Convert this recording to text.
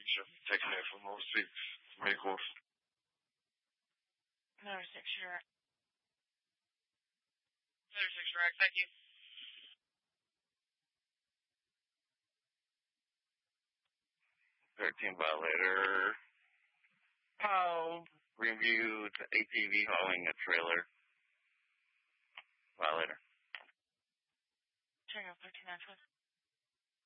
taking it from 06, Maycourse. Another 6 year. Another 6 year, thank you. Violator. Greenview to ATV hauling a trailer. Violator. Turn off 13 912.